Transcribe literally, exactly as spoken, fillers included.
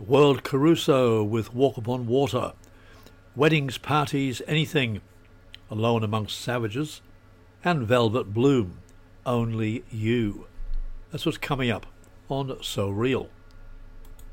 World Caruso with Walk Upon Water, Weddings, Parties, Anything, Alone Amongst Savages, and Velvet Bloom, Only You. That's what's coming up on So Real.